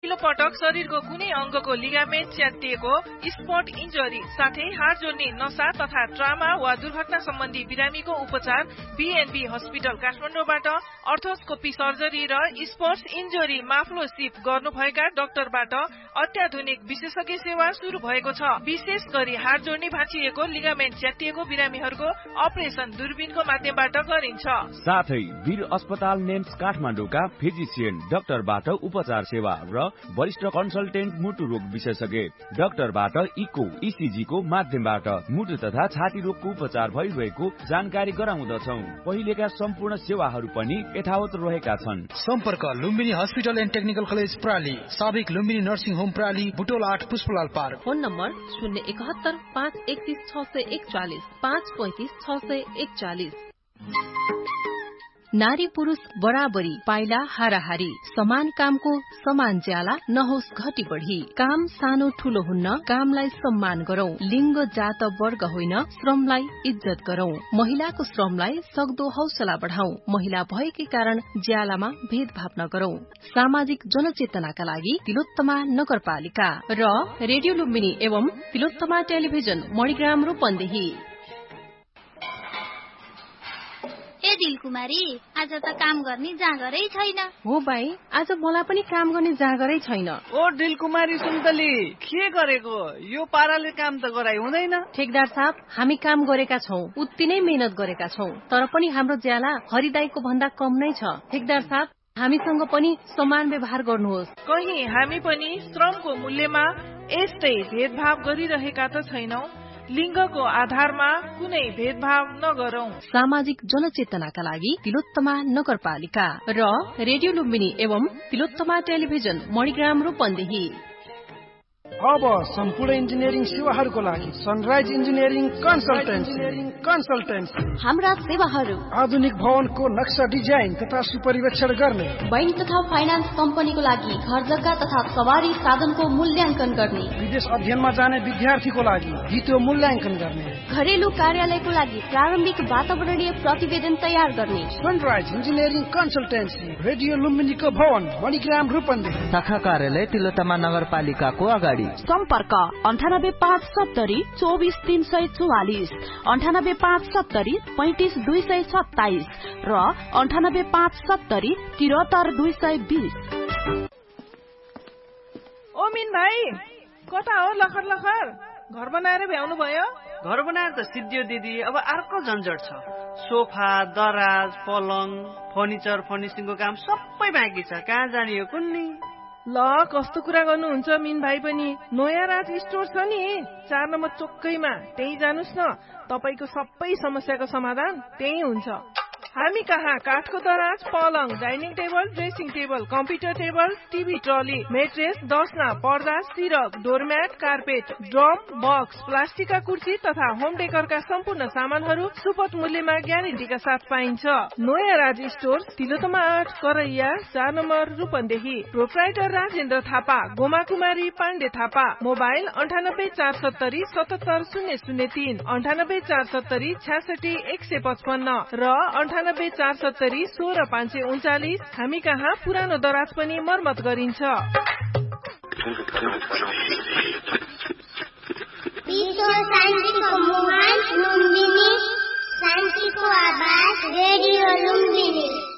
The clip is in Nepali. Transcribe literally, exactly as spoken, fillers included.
पहिलो पटक शरीरको कुनै अङ्गको लिगामेन्ट च्यातिएको, स्पट इन्जरी साथै हाड जोड्ने नसा तथा ट्रामा वा दुर्घटना सम्बन्धी बिरामीको उपचार बीएनबी हस्पिटल काठमाडौँबाट अर्थोस्कोपी सर्जरी र स्पोर्ट्स इन्जरी माफ्लोसिप गर्नुभएका डाक्टरबाट अत्याधुनिक विशेषज्ञ सेवा सुरु भएको छ। विशेष गरी हाड जोड्ने भाँचिएको, लिगामेन्ट च्यातिएको बिरामीहरूको अपरेसन दूरबीनको माध्यमबाट गरिन्छ। साथै वीर अस्पताल नेम्स काठमाडौँका फिजिसियन डाक्टरबाट उपचार सेवा र वरिष्ठ कन्सल्टेन्ट मुटु रोग विशेषज्ञ डाक्टरबाट इको इसिजी को माध्यमबाट मुटु तथा छाती रोगको उपचार भइरहेको जानकारी गराउँदछौ। पहिलेका सम्पूर्ण सेवाहरू पनि यथावत रहेका छन्। सम्पर्क Lumbini hospital and technical college प्राली, साबिक लुम्बिनी नर्सिङ होम प्राली, बुटोल आठ पुष्पलाल पार्क। फोन नम्बर शून्य एकहत्तर पाँच एकतीस छ सय एकचालिस पाँच पैंतिस छ सय एकचालिस। नारी पुरुष बराबरी, पाइला हाराहारी, समान कामको समान ज्याला नहोस् घटी बढी। काम सानो ठूलो हुन्न, कामलाई सम्मान गरौं। लिंग जात वर्ग होइन, श्रमलाई इज्जत गरौं। महिलाको श्रमलाई सक्दो हौसला बढ़ाउँ। महिला भएकै कारण ज्यालामा भेदभाव नगरौं। सामाजिक जनचेतनाका लागि तिलोत्तमा नगरपालिका र रेडियो लुम्बिनी एवं तिलोत्तमा टेलिभिजन मणिग्राम रूपन्देही। ए दिलकुमारी, आज त काम गर्ने जाँगरै छैन। हो भाइ, आज मलाई पनि काम गर्ने जाँगरै छैन। ओ दिलकुमारी सुन्तली, के गरेको? यो पाराले काम त गराइ हुँदैन। ठेकदार साहब, हामी काम गरेका छौं, उति नै मेहनत गरेका छौं, तर पनि हाम्रो ज्याला हरिदाईको भन्दा कम नै छ। ठेकदार साहब, हामीसँग पनि समान व्यवहार गर्नुहोस्। कहीं हामी पनि श्रमको मूल्यमा यस्तै भेदभाव गरिरहेका त छैनौं। लिङ्गको आधारमा कुनै भेदभाव नगरौं। सामाजिक जनचेतनाका लागि तिलोत्तमा नगरपालिका र रेडियो लुम्बिनी एवं तिलोत्तमा टेलिभिजन मणिग्राम रूपन्देही। अब सम्पूर्ण इन्जिनियरिङ सेवाहरूको लागि सनराइज इन्जिनियरिङ कन्सल्टेन्सी कन्सल्टेन्सी हाम्रा सेवाहरू आधुनिक भवनको नक्सा डिजाइन तथा सुपरिवेक्षण गर्ने, बैंक तथा फाइनान्स कम्पनीको लागि घर जग्गा तथा सवारी साधनको मूल्याङ्कन गर्ने, विदेश अध्ययनमा जाने विद्यार्थीको लागि द्वितीय मूल्याङ्कन गर्ने, घरेलु कार्यालयको लागि प्रारम्भिक वातावरणीय प्रतिवेदन तयार गर्ने। सनराइज इन्जिनियरिङ कन्सल्टेन्सी, रेडियो लुम्बिनीको भवन मणिग्राम रूपन्देही, शाखा कार्यालय तिलोत्तमा नगरपालिकाको अगाडि। सम्पर्क अन्ठानब्बे पाँच सत्तरी चौबिस तीन सय चौवालिस, अन्ठानब्बे पाँच सत्तरी पैंतिस दुई सय सत्ताइस र अन्ठानब्बे पाँच सत्तरी तिहत्तर दुई सय बीस। ओ मिन भाइ, कता हो लखर लखर? घर बनाएर भ्याउनु भयो? घर बनाएर त सिद्धियो दिदी, अब अर्को झन्झट छ। सोफा, दराज, पलङ, फर्निचर, फर्निसिङको काम सबै बाँकी छ। कहाँ जाने हो कुन्नी? ल, कस्तो कुरा गर्नुहुन्छ मिन भाइ पनि। नयाँ राज स्टोर छ नि, चार नम्बर चोकैमा, त्यही जानुस् न। तपाईको सबै समस्याको समाधान त्यही हुन्छ। हामी कहाँ काठको दराज, पलङ, dining table, dressing table, computer table, TV trolley, mattress, दसना, पर्दा, सिरक, डोरम्याट, कार्पेट, ड्रम, बक्स, प्लास्टिकका कुर्सी तथा होम डेकरका सम्पूर्ण सामानहरू सुपथ मूल्यमा ग्यारेन्टीका साथ पाइन्छ। नयाँ राज स्टोर, तिलोत्तमा आठ, करैया, चार नम्बर रूपन्देही। प्रोप्राइटर राजेन्द्र थापा, गोमा कुमारी पाण्डे थापा। मोबाइल अन्ठानब्बे चार सत्तरी सतहत्तर शून्य शून्य तीन, अन्ठानब्बे चार सत्तरी छ्यासठी एक सय पचपन्न र अन्ठानब्बे चार सत्तरी सोह्र पाँच सय उन्चालिस। हामी कहाँ पुरानो दराज पनि मर्मत गरिन्छ। शान्तिको आवाज रेडियो लुम्बिनी।